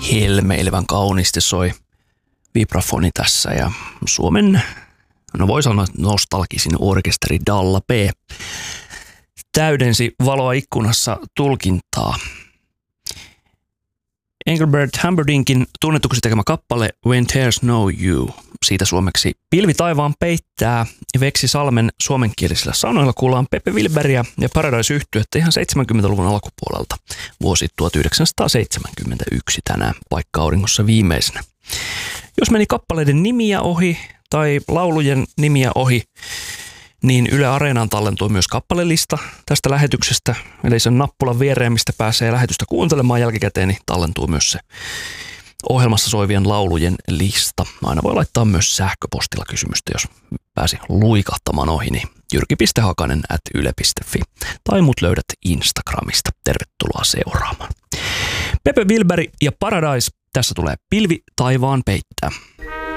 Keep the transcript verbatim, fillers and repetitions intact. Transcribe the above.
helmeilevän kauniisti soi vibrafoni tässä ja Suomen, no voi sanoa nostalgisin orkesteri Dalla P täydensi valoa ikkunassa tulkintaa. Engelbert Humperdinkin tunnetuksi tekemä kappale When There's No You, siitä suomeksi Pilvi taivaan peittää, Veksi Salmen suomenkielisillä sanoilla kuullaan Pepe Wilbergia ja Paradise-yhtyettä ihan seitsemänkymmentäluvun alkupuolelta. Vuosi tuhatyhdeksänsataaseitsemänkymmentäyksi tänään, paikka auringossa viimeisenä. Jos meni kappaleiden nimiä ohi tai laulujen nimiä ohi, niin Yle Areenaan tallentui myös kappalelista tästä lähetyksestä. Eli sen nappulan viereen, mistä pääsee lähetystä kuuntelemaan jälkikäteen, niin tallentuu myös se ohjelmassa soivien laulujen lista. Aina voi laittaa myös sähköpostilla kysymystä, jos pääsi luikahtamaan ohi, niin jyrki piste hakanen at yle piste fi. Tai mut löydät Instagramista. Tervetuloa seuraamaan. Pepe Wilberi ja Paradise. Tässä tulee Pilvi taivaan peittää.